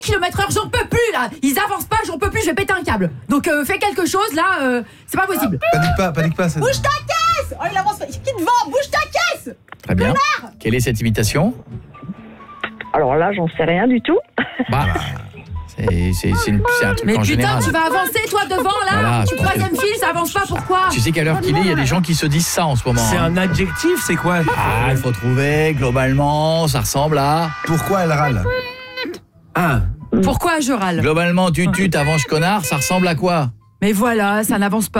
km/h, j'en peux plus là. Ils avancent pas, j'en peux plus, je vais péter un câble. Donc fais quelque chose là, c'est pas possible. Panique pas. Bouge ta caisse. Oh, il avance pas. Qui devant? Bouge ta caisse. Très bien. Quelle est cette imitation? Alors là, j'en sais rien du tout. Bah, c'est un truc Mais en putain, général. tu vas avancer toi devant là. Voilà, Tu troisième fil, ça avance pas, pourquoi? Tu sais qu'à l'heure qu'il est, il y a des gens qui se disent ça en ce moment. C'est un adjectif, c'est quoi? Ah, il faut trouver, globalement, ça ressemble à... Pourquoi elle râle? Pourquoi je râle? Globalement, tu t'avances connard, ça ressemble à quoi? Mais voilà, ça n'avance pas.